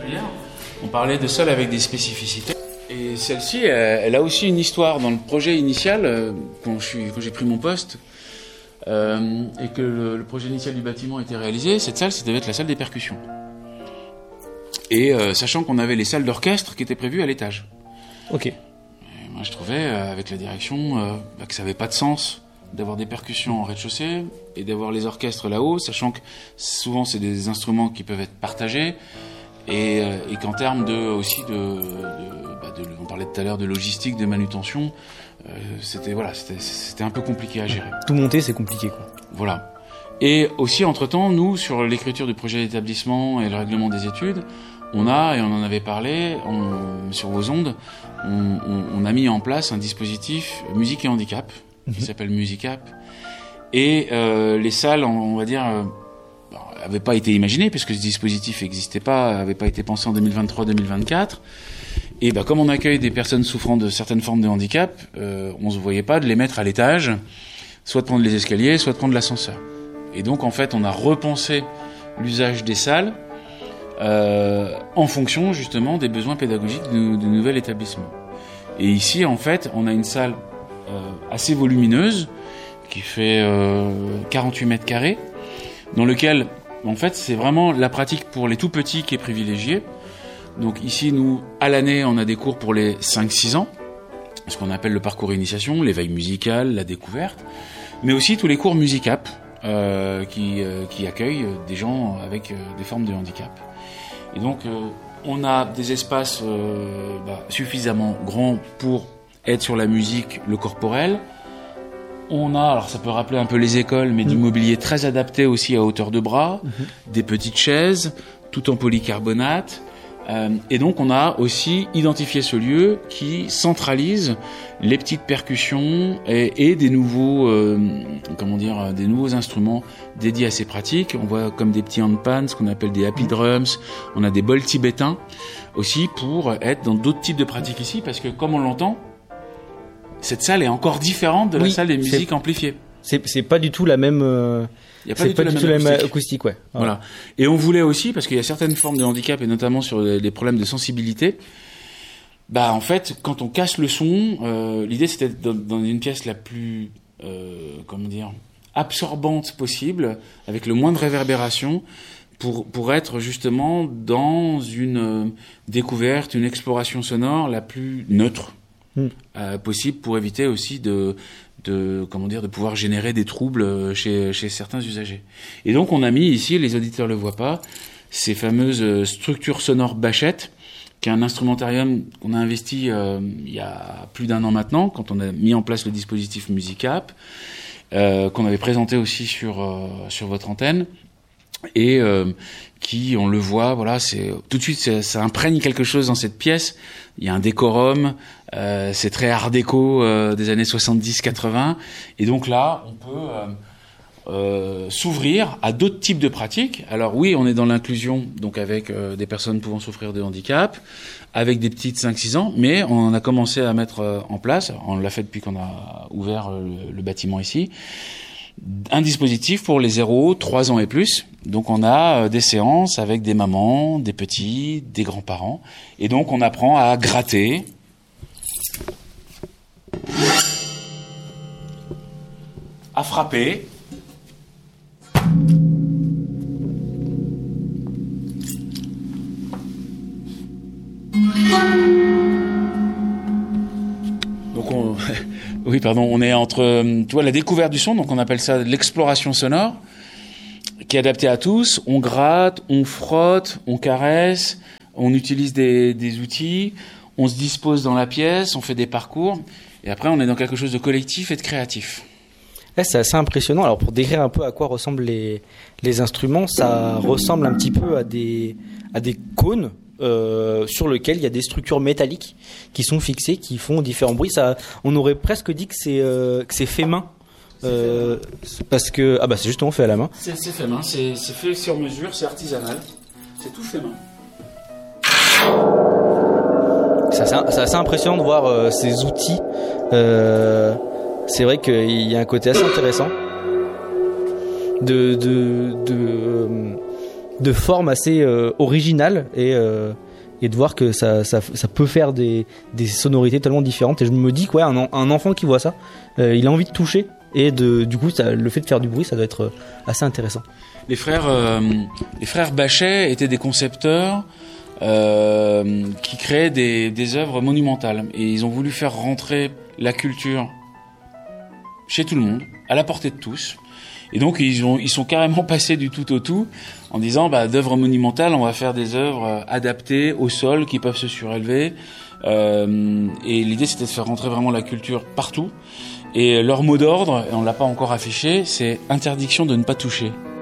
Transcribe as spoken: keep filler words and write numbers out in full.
particulière. On parlait de salles avec des spécificités. Et celle-ci, elle, elle a aussi une histoire. Dans le projet initial, euh, quand, je suis, quand j'ai pris mon poste, euh, et que le, le projet initial du bâtiment était réalisé, cette salle, ça devait être la salle des percussions. Et euh, sachant qu'on avait les salles d'orchestre qui étaient prévues à l'étage. Ok. Et moi, je trouvais, euh, avec la direction, euh, bah, que ça n'avait pas de sens d'avoir des percussions en rez-de-chaussée et d'avoir les orchestres là-haut, sachant que souvent, c'est des instruments qui peuvent être partagés. Et, euh, et qu'en termes de, aussi de, de, bah de, on parlait tout à l'heure de logistique, de manutention, euh, c'était, voilà, c'était, c'était un peu compliqué à gérer. Tout monter, c'est compliqué, quoi. Voilà. Et aussi, entre-temps, nous, sur l'écriture du projet d'établissement et le règlement des études, on a, et on en avait parlé, on, sur vos ondes, on, on, on a mis en place un dispositif musique et handicap, mmh. qui s'appelle Musicap. Et euh, les salles, on va dire, euh, n'avait pas été imaginé puisque ce dispositif n'existait pas, n'avait pas été pensé en deux mille vingt-trois deux mille vingt-quatre. Et bah, comme on accueille des personnes souffrant de certaines formes de handicap, euh, on se voyait pas de les mettre à l'étage, soit de prendre les escaliers, soit de prendre l'ascenseur. Et donc en fait, on a repensé l'usage des salles euh, en fonction justement des besoins pédagogiques du, du nouvel établissement. Et ici, en fait, on a une salle euh, assez volumineuse qui fait euh, quarante-huit mètres carrés, dans lequel en fait, c'est vraiment la pratique pour les tout petits qui est privilégiée. Donc ici, nous, à l'année, on a des cours pour les cinq six ans, ce qu'on appelle le parcours initiation, l'éveil musical, la découverte, mais aussi tous les cours Musicap, euh, qui, euh, qui accueillent des gens avec euh, des formes de handicap. Et donc, euh, on a des espaces euh, bah, suffisamment grands pour être sur la musique, le corporel. On a, alors ça peut rappeler un peu les écoles, mais mmh. du mobilier très adapté aussi à hauteur de bras, mmh. des petites chaises, tout en polycarbonate. Euh, et donc on a aussi identifié ce lieu qui centralise les petites percussions et, et des nouveaux, euh, comment dire, des nouveaux instruments dédiés à ces pratiques. On voit comme des petits handpans, ce qu'on appelle des happy drums. On a des bols tibétains aussi pour être dans d'autres types de pratiques ici, parce que comme on l'entend, cette salle est encore différente de la oui, salle des musiques c'est, amplifiées. C'est, c'est pas du tout la même. Euh, Il y a pas c'est du pas tout du la tout même la même acoustique. acoustique, ouais. Voilà. voilà. Et on voulait aussi, parce qu'il y a certaines formes de handicap et notamment sur les, les problèmes de sensibilité. Bah en fait, quand on casse le son, euh, l'idée c'était dans, dans une pièce la plus, euh, comment dire, absorbante possible, avec le moins de réverbération, pour pour être justement dans une euh, découverte, une exploration sonore la plus neutre. Mmh. Euh, possible pour éviter aussi de, de, comment dire, de pouvoir générer des troubles chez, chez certains usagers. Et donc on a mis ici, les auditeurs le voient pas, ces fameuses structures sonores Bachette, qui est un instrumentarium qu'on a investi euh, il y a plus d'un an maintenant, quand on a mis en place le dispositif Musicap, euh, qu'on avait présenté aussi sur, euh, sur votre antenne. Et euh, qui, on le voit, voilà, c'est tout de suite, ça, ça imprègne quelque chose dans cette pièce. Il y a un décorum, euh, c'est très art déco euh, des années soixante-dix quatre-vingts, et donc là, on peut euh, euh, s'ouvrir à d'autres types de pratiques. Alors oui, on est dans l'inclusion, donc avec euh, des personnes pouvant souffrir de handicap, avec des petites cinq six ans, mais on a commencé à mettre euh, en place, on l'a fait depuis qu'on a ouvert le, le bâtiment ici, un dispositif pour les zéro trois ans et plus. Donc on a des séances avec des mamans, des petits, des grands-parents. Et donc on apprend à gratter, à frapper, donc on... Oui, pardon, on est entre, tu vois, la découverte du son, donc on appelle ça l'exploration sonore, qui est adaptée à tous. On gratte, on frotte, on caresse, on utilise des, des outils, on se dispose dans la pièce, on fait des parcours, et après on est dans quelque chose de collectif et de créatif. Là, c'est assez impressionnant. Alors pour décrire un peu à quoi ressemblent les, les instruments, ça ressemble un petit peu à des, à des cônes. Euh, sur lequel il y a des structures métalliques qui sont fixées, qui font différents bruits. Ça, on aurait presque dit que c'est euh, que c'est fait main, euh, fait parce que ah bah c'est justement fait à la main. C'est, c'est fait main, c'est, c'est fait sur mesure, c'est artisanal, c'est tout fait main. C'est assez, c'est assez impressionnant de voir euh, ces outils. Euh, c'est vrai qu'il y a un côté assez intéressant de de de, de formes assez euh, originales et euh, et de voir que ça ça ça peut faire des des sonorités tellement différentes. Et je me dis que ouais, un, un enfant qui voit ça, euh, il a envie de toucher. Et de, du coup, ça, le fait de faire du bruit, ça doit être assez intéressant. Les frères, euh, les frères Bachet étaient des concepteurs euh, qui créaient des, des œuvres monumentales. Et ils ont voulu faire rentrer la culture chez tout le monde, à la portée de tous. Et donc, ils, ont, ils sont carrément passés du tout au tout en disant, bah, d'œuvres monumentales, on va faire des œuvres adaptées au sol, qui peuvent se surélever. Euh, et l'idée, c'était de faire rentrer vraiment la culture partout. Et leur mot d'ordre, et on l'a pas encore affiché, c'est interdiction de ne pas toucher.